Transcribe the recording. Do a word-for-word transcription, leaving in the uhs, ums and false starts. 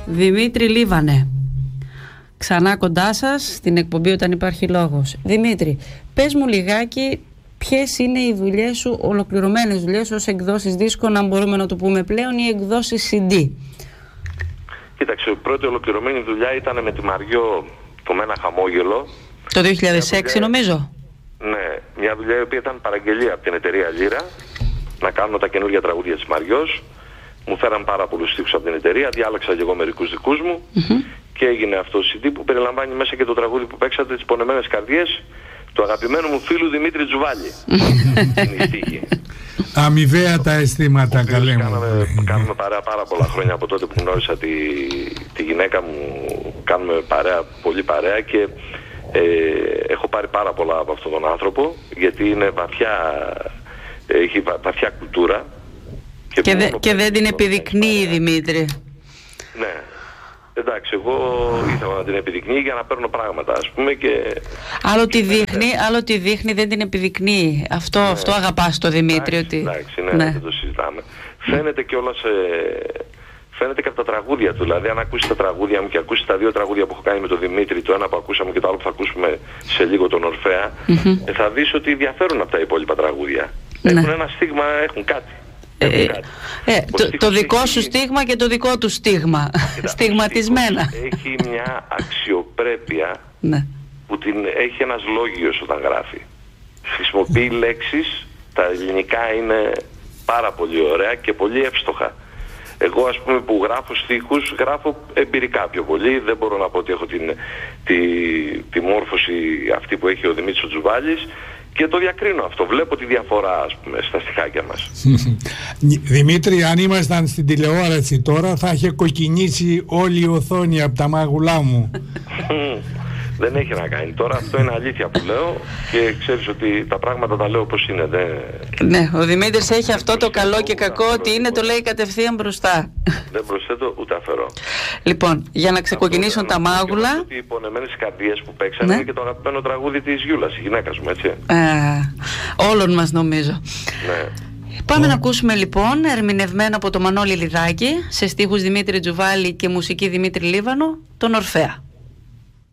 Δημήτρη Λίβανε, ξανά κοντά σας στην εκπομπή Όταν Υπάρχει Λόγος. Δημήτρη, πες μου λιγάκι ποιες είναι οι δουλειές σου, ολοκληρωμένες δουλειές ως εκδόσεις δίσκων, αν μπορούμε να το πούμε πλέον, ή εκδόσεις σι ντι. Κοίταξε, η πρώτη ολοκληρωμένη δουλειά ήταν με τη Μαριό, το «Με ένα χαμόγελο». Το δύο χιλιάδες έξι δουλειά, νομίζω. Ναι, μια δουλειά η οποία ήταν παραγγελία από την εταιρεία Λύρα, να κάνω τα καινούργια τραγούδια της Μαριός. Μου φέραν πάρα πολλούς στίχους από την εταιρεία, διάλεξα και εγώ μερικούς δικούς μου mm-hmm. και έγινε αυτό το σι ντι που περιλαμβάνει μέσα και το τραγούδι που παίξατε, «Τις πονεμένες καρδιές», του αγαπημένου μου φίλου Δημήτρη Τζουβάλη. Είναι η στίχη. Αμοιβαία τα αισθήματα, καλέ μου. Κάναμε, κάνουμε παρέα πάρα πολλά χρόνια από τότε που γνώρισα τη, τη γυναίκα μου. Κάνουμε παρέα, πολύ παρέα και ε, έχω πάρει πάρα πολλά από αυτόν τον άνθρωπο, γιατί είναι βαθιά, έχει βα, βαθιά κουλτούρα. Και, και, δε, και δεν την επιδεικνύει, Δημήτρη. Ναι. Εντάξει, εγώ ήθελα να την επιδεικνύει για να παίρνω πράγματα, ας πούμε, και... Άλλο τη δείχνει, άλλο τη δείχνει, δεν την επιδεικνύει. Αυτό, ναι. αυτό αγαπάς το Δημήτρη, εντάξει, ότι... Εντάξει, ναι, ναι. δεν το συζητάμε. Φαίνεται κιόλας, ε, φαίνεται και από τα τραγούδια του. Δηλαδή, αν ακούσει τα τραγούδια μου και ακούσει τα δύο τραγούδια που έχω κάνει με τον Δημήτρη, το ένα που ακούσαμε και το άλλο που θα ακούσουμε σε λίγο, τον Ορφέα, mm-hmm. ε, θα δεις ότι διαφέρουν από τα υπόλοιπα τραγούδια. Ναι. Έχουν ένα στίγμα, έχουν κάτι. Ε, ε, το, το δικό έχει... σου στίγμα και το δικό του στίγμα. Στιγματισμένα. Έχει μια αξιοπρέπεια ναι. που την έχει ένας λόγιος όταν γράφει. Χρησιμοποιεί λέξεις, τα ελληνικά είναι πάρα πολύ ωραία και πολύ εύστοχα. Εγώ, ας πούμε, που γράφω στίχους, γράφω εμπειρικά πιο πολύ. Δεν μπορώ να πω ότι έχω την, τη, τη μόρφωση αυτή που έχει ο Δημήτρης ο Τζουβάλης. Και το διακρίνω αυτό. Βλέπω τη διαφορά, ας πούμε, στα στιχάκια μας. Δημήτρη, αν ήμασταν στην τηλεόραση τώρα, θα είχε κοκκινήσει όλη η οθόνη από τα μάγουλά μου. Δεν έχει να κάνει. Τώρα αυτό είναι αλήθεια που λέω και ξέρεις ότι τα πράγματα τα λέω όπως είναι. Δεν... Ναι, ο Δημήτρης έχει αυτό το καλό και κακό ότι είναι, το λέει κατευθείαν μπροστά. Δεν προσθέτω ούτε αφαιρώ. Λοιπόν, για να ξεκοκκινήσουν τα μάγουλα... Οι πονεμένες καρδιές που παίξανε είναι και το αγαπημένο τραγούδι της Γιούλας, η γυναίκας μου, έτσι. Όλων μας νομίζω. Ναι. Πάμε να ακούσουμε λοιπόν, ερμηνευμένο από το Μανώλη Λιδάκη, σε στίχους Δημήτρη Τζουβάλη και μουσική Δημήτρη Λίβανο, τον Ορφέα.